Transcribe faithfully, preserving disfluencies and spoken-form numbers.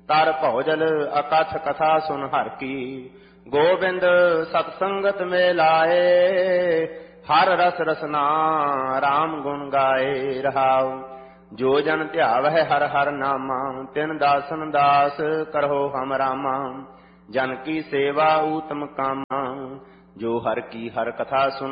तर भौजल अकथ कथा सुन हर की। गोविंद सतसंगत में लाए हर रस रसना राम गुण गाए रहाओ। जो जन ध्यावह हर हर नामा तिन दासन दास करहो हम रामा। जन की सेवा ऊतम कामा जो हर की हर कथा सुन